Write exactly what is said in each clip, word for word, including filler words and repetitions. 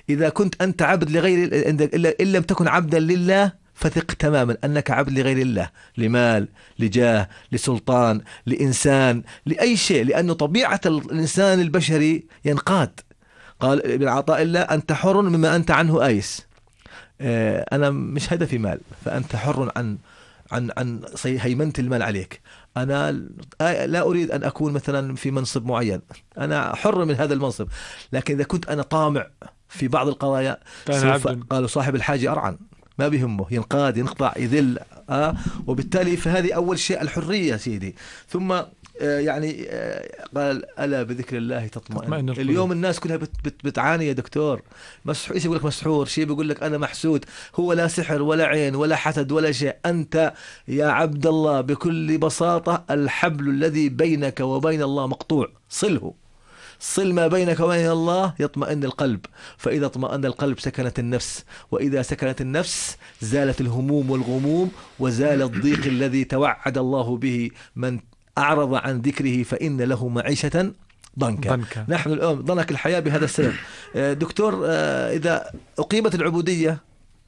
إذا كنت أنت عبد لغير، إن لم تكن عبدا لله فثق تماما أنك عبد لغير الله، لمال، لجاه، لسلطان، لإنسان، لأي شيء، لأنه طبيعة الإنسان البشري ينقاد. قال ابن عطاء الله: أنت حر مما أنت عنه آيس. أنا مش هدفي مال، فأنت حر عن عن عن هيمنة المال عليك. أنا لا أريد أن أكون مثلا في منصب معين، أنا حر من هذا المنصب. لكن إذا كنت أنا طامع في بعض القضايا، قالوا صاحب الحاجة أرعن، ما بيهمه، ينقاد، ينقطع، يذل. آه وبالتالي فهذه أول شيء الحرية سيدي. ثم آه يعني آه قال: ألا بذكر الله تطمئن. اليوم الناس كلها بت بت بتعاني يا دكتور. مسحور، إيش يقول لك مسحور، شيء بيقول لك أنا محسود. هو لا سحر ولا عين ولا حسد ولا شيء. أنت يا عبد الله بكل بساطة الحبل الذي بينك وبين الله مقطوع، صله، صل ما بينك وبين الله يطمئن القلب. فإذا اطمأن القلب سكنت النفس، وإذا سكنت النفس زالت الهموم والغموم، وزال الضيق الذي توعد الله به من أعرض عن ذكره فإن له معيشة ضنكا. ضنكا. نحن اليوم ضنك الحياة بهذا السبب. دكتور، إذا أقيمت العبودية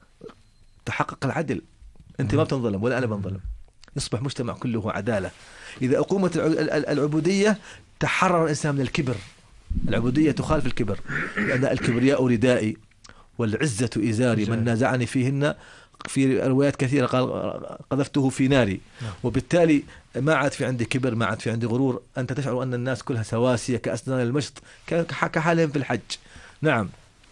تحقق العدل، أنت ما بتنظلم ولا أنا بنظلم، يصبح مجتمع كله عدالة. إذا أقيمت العبودية تحرر الإنسان من الكبر. العبودية تخالف الكبر، لأن الكبرياء ردائي والعزة إزاري، من نازعني فيهن في روايات كثيرة قال قذفته في ناري. وبالتالي ما عاد في عندي كبر، ما عاد في عندي غرور. أنت تشعر أن الناس كلها سواسية كأسنان المشط كحالهم في الحج. نعم.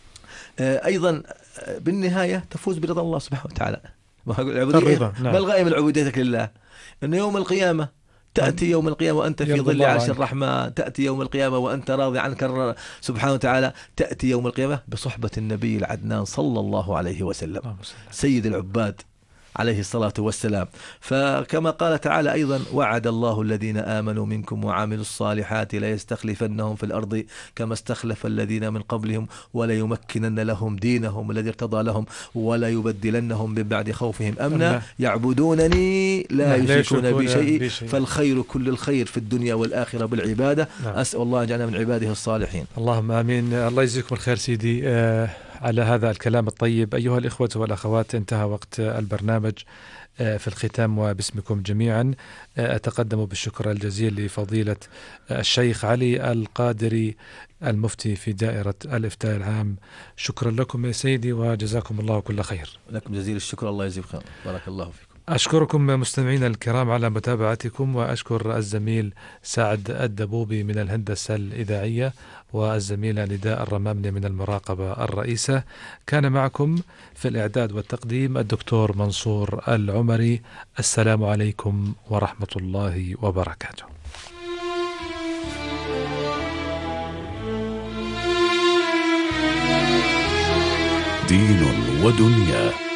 أيضا بالنهاية تفوز برضا الله سبحانه وتعالى. العبودية ما الغاية من عبوديتك لله؟ أن يوم القيامة تأتي يوم القيامة وأنت في ظل عرش الرحمن، تأتي يوم القيامة وأنت راضي عنك سبحانه وتعالى، تأتي يوم القيامة بصحبة النبي العدنان صلى الله عليه وسلم سيد العباد عليه الصلاة والسلام. فكما قال تعالى أيضا: وعد الله الذين آمنوا منكم وعملوا الصالحات لا يستخلفنهم في الأرض كما استخلف الذين من قبلهم ولا يمكنن لهم دينهم الذي ارتضى لهم ولا يبدلنهم من بعد خوفهم أمنا يعبدونني لا يشركون بي شيء فالخير كل الخير في الدنيا والآخرة بالعبادة. أسأل الله أن يجعلنا من عباده الصالحين. اللهم آمين. الله يجزيكم الخير سيدي آه على هذا الكلام الطيب. أيها الإخوة والأخوات، انتهى وقت البرنامج. في الختام وباسمكم جميعا أتقدم بالشكر الجزيل لفضيلة الشيخ علي القادري المفتي في دائرة الإفتاء العام. شكرا لكم يا سيدي وجزاكم الله كل خير. لكم جزيل الشكر، الله يجزيك خير، بارك الله فيكم. أشكركم مستمعينا الكرام على متابعتكم، وأشكر الزميل سعد الدبوبي من الهندسة الإذاعية والزميلة نداء الرمامني من المراقبة الرئيسة. كان معكم في الإعداد والتقديم الدكتور منصور العمري. السلام عليكم ورحمة الله وبركاته. دين ودنيا.